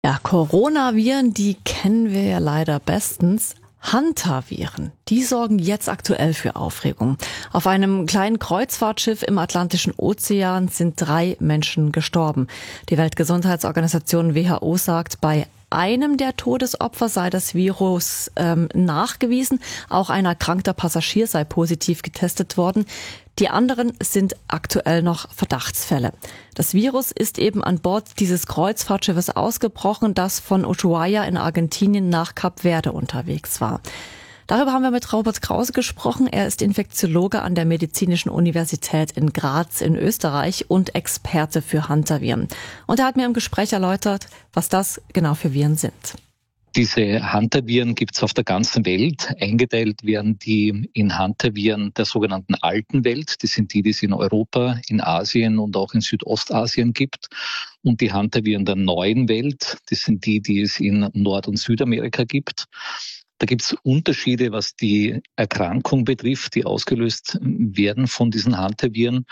Ja, Coronaviren, die kennen wir ja leider bestens. Hantaviren, die sorgen jetzt aktuell für Aufregung. Auf einem kleinen Kreuzfahrtschiff im Atlantischen Ozean sind 3 Menschen gestorben. Die Weltgesundheitsorganisation WHO sagt, bei einem der Todesopfer sei das Virus nachgewiesen. Auch ein erkrankter Passagier sei positiv getestet worden. Die anderen sind aktuell noch Verdachtsfälle. Das Virus ist eben an Bord dieses Kreuzfahrtschiffes ausgebrochen, das von Ushuaia in Argentinien nach Kap Verde unterwegs war. Darüber haben wir mit Robert Krause gesprochen. Er ist Infektiologe an der Medizinischen Universität in Graz in Österreich und Experte für Hantaviren. Und er hat mir im Gespräch erläutert, was das genau für Viren sind. Diese Hantaviren gibt es auf der ganzen Welt. Eingeteilt werden die in Hantaviren der sogenannten alten Welt. Das sind die es in Europa, in Asien und auch in Südostasien gibt. Und die Hantaviren der neuen Welt, das sind die es in Nord- und Südamerika gibt. Da gibt es Unterschiede, was die Erkrankung betrifft, die ausgelöst werden von diesen Hantaviren.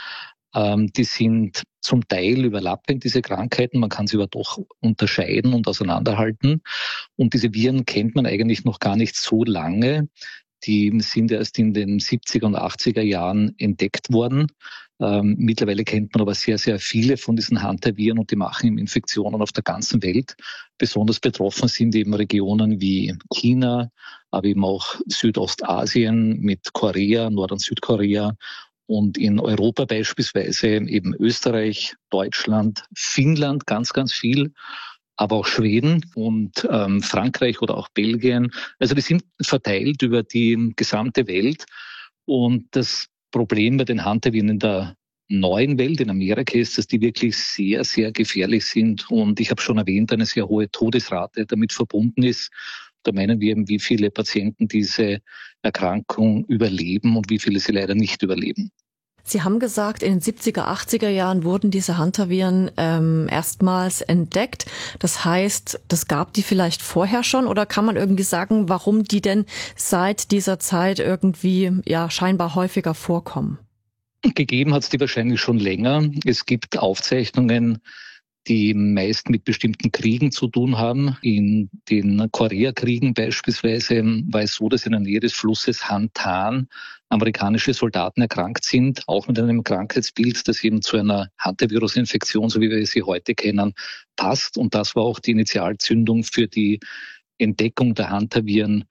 Die sind zum Teil überlappend, diese Krankheiten. Man kann sie aber doch unterscheiden und auseinanderhalten. Und diese Viren kennt man eigentlich noch gar nicht so lange. Die sind erst in den 70er und 80er Jahren entdeckt worden. Mittlerweile kennt man aber sehr, sehr viele von diesen Hantaviren und die machen Infektionen auf der ganzen Welt. Besonders betroffen sind eben Regionen wie China, aber eben auch Südostasien mit Korea, Nord- und Südkorea. Und in Europa beispielsweise eben Österreich, Deutschland, Finnland ganz, ganz viel, aber auch Schweden und Frankreich oder auch Belgien. Also die sind verteilt über die gesamte Welt. Und das Problem bei den Hantaviren in der neuen Welt, in Amerika, ist, dass die wirklich sehr, sehr gefährlich sind. Und ich habe schon erwähnt, eine sehr hohe Todesrate damit verbunden ist. Da meinen wir eben, wie viele Patienten diese Erkrankung überleben und wie viele sie leider nicht überleben. Sie haben gesagt, in den 70er, 80er Jahren wurden diese Hantaviren erstmals entdeckt. Das heißt, das gab die vielleicht vorher schon, oder kann man irgendwie sagen, warum die denn seit dieser Zeit irgendwie scheinbar häufiger vorkommen? Gegeben hat es die wahrscheinlich schon länger. Es gibt Aufzeichnungen, die meist mit bestimmten Kriegen zu tun haben. In den Koreakriegen beispielsweise war es so, dass in der Nähe des Flusses Hantan amerikanische Soldaten erkrankt sind, auch mit einem Krankheitsbild, das eben zu einer Hantavirus-Infektion, so wie wir sie heute kennen, passt. Und das war auch die Initialzündung für die Entdeckung der Hantaviren,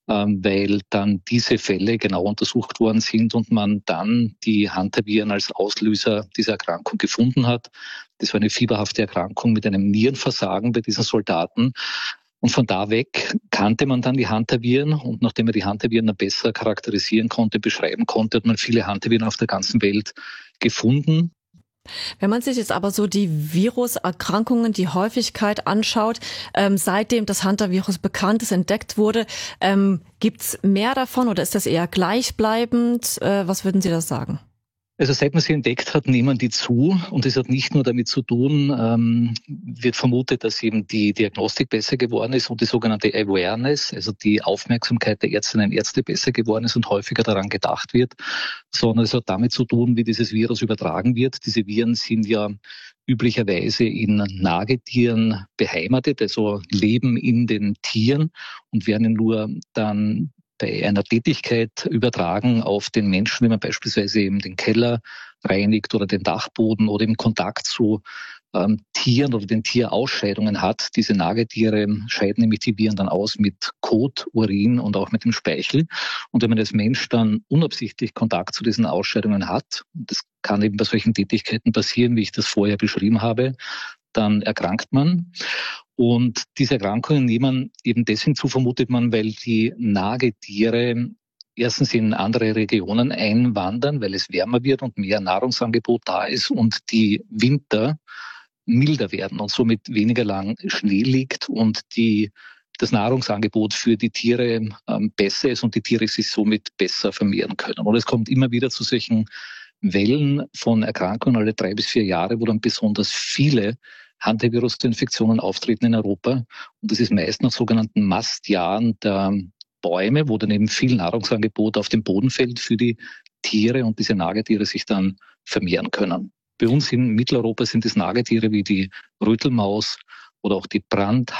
weil dann diese Fälle genau untersucht worden sind und man dann die Hantaviren als Auslöser dieser Erkrankung gefunden hat. Das war eine fieberhafte Erkrankung mit einem Nierenversagen bei diesen Soldaten. Und von da weg kannte man dann die Hantaviren, und nachdem man die Hantaviren dann besser charakterisieren konnte, beschreiben konnte, hat man viele Hantaviren auf der ganzen Welt gefunden. Wenn man sich jetzt aber so die Viruserkrankungen, die Häufigkeit anschaut, seitdem das Hantavirus bekannt ist, entdeckt wurde, gibt's mehr davon oder ist das eher gleichbleibend? Was würden Sie da sagen? Also seit man sie entdeckt hat, nehmen die zu, und es hat nicht nur damit zu tun, wird vermutet, dass eben die Diagnostik besser geworden ist und die sogenannte Awareness, also die Aufmerksamkeit der Ärztinnen und Ärzte besser geworden ist und häufiger daran gedacht wird, sondern es hat damit zu tun, wie dieses Virus übertragen wird. Diese Viren sind ja üblicherweise in Nagetieren beheimatet, also leben in den Tieren und werden nur dann bei einer Tätigkeit übertragen auf den Menschen, wenn man beispielsweise eben den Keller reinigt oder den Dachboden oder im Kontakt zu Tieren oder den Tierausscheidungen hat. Diese Nagetiere scheiden nämlich die Viren dann aus mit Kot, Urin und auch mit dem Speichel. Und wenn man als Mensch dann unabsichtlich Kontakt zu diesen Ausscheidungen hat, das kann eben bei solchen Tätigkeiten passieren, wie ich das vorher beschrieben habe, dann erkrankt man. Und diese Erkrankungen nehmen eben deswegen zu, vermutet man, weil die Nagetiere erstens in andere Regionen einwandern, weil es wärmer wird und mehr Nahrungsangebot da ist und die Winter milder werden und somit weniger lang Schnee liegt und das Nahrungsangebot für die Tiere besser ist und die Tiere sich somit besser vermehren können. Und es kommt immer wieder zu solchen Wellen von Erkrankungen alle 3 bis 4 Jahre, wo dann besonders viele Hantavirus-Infektionen auftreten in Europa. Und das ist meist nach sogenannten Mastjahren der Bäume, wo dann eben viel Nahrungsangebot auf den Boden fällt für die Tiere und diese Nagetiere sich dann vermehren können. Bei uns in Mitteleuropa sind es Nagetiere wie die Rötelmaus oder auch die